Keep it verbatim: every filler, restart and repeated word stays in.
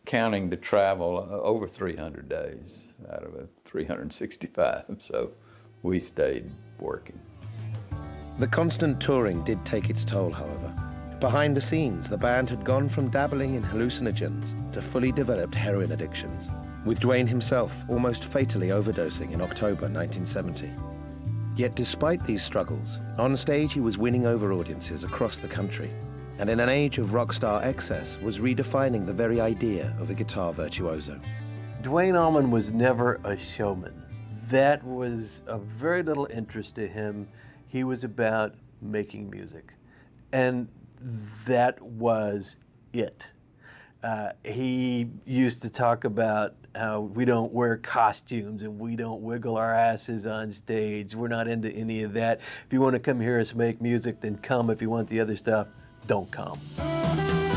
counting the travel, uh, over three hundred days out of a three hundred sixty-five, so we stayed working. The constant touring did take its toll, however. Behind the scenes, the band had gone from dabbling in hallucinogens to fully developed heroin addictions, with Duane himself almost fatally overdosing in October nineteen seventy. Yet despite these struggles, on stage he was winning over audiences across the country, and in an age of rock star excess was redefining the very idea of a guitar virtuoso. Duane Allman was never a showman. That was of very little interest to him. He was about making music, and that was it. Uh, he used to talk about how we don't wear costumes and we don't wiggle our asses on stage. We're not into any of that. If you want to come hear us make music, then come. If you want the other stuff, don't come.